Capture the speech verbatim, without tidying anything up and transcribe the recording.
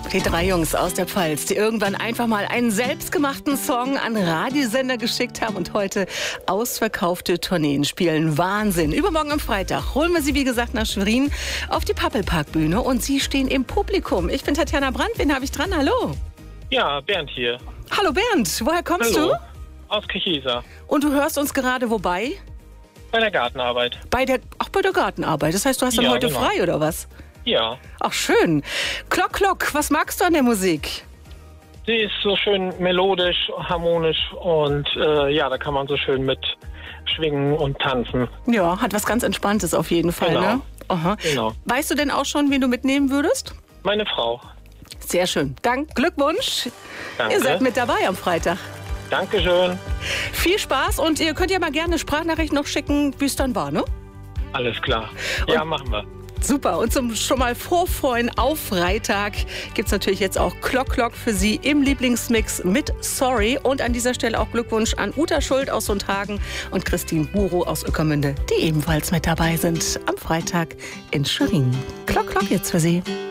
Die drei Jungs aus der Pfalz, die irgendwann einfach mal einen selbstgemachten Song an Radiosender geschickt haben und heute ausverkaufte Tourneen spielen. Wahnsinn. Übermorgen am Freitag holen wir sie, wie gesagt, nach Schwerin auf die Pappelparkbühne und sie stehen im Publikum. Ich bin Tatjana Brandt. Wen habe ich dran? Hallo. Ja, Bernd hier. Hallo Bernd. Woher kommst Hallo. du? Aus Kirchesa. Und du hörst uns gerade wobei? Bei der Gartenarbeit. Bei der, auch bei der Gartenarbeit. Das heißt, du hast dann Ja, heute genau. frei oder was? Ja. Ach schön. Klock, klock. Was magst du an der Musik? Sie ist so schön melodisch, harmonisch und äh, ja, da kann man so schön mit schwingen und tanzen. Ja, hat was ganz Entspanntes auf jeden Fall, Genau. ne? Aha. Genau. Weißt du denn auch schon, wen du mitnehmen würdest? Meine Frau. Sehr schön. Dank, Glückwunsch. Danke. Ihr seid mit dabei am Freitag. Dankeschön. Viel Spaß und ihr könnt ja mal gerne eine Sprachnachricht noch schicken, wie es dann war, ne? Alles klar. Ja, machen wir. Super. Und zum schon mal Vorfreuen auf Freitag gibt es natürlich jetzt auch Klock Klock für Sie im Lieblingsmix mit Sorry. Und an dieser Stelle auch Glückwunsch an Uta Schuld aus Sundhagen und Christine Buro aus Ueckermünde, die ebenfalls mit dabei sind am Freitag in Schwerin. Klock Klock jetzt für Sie.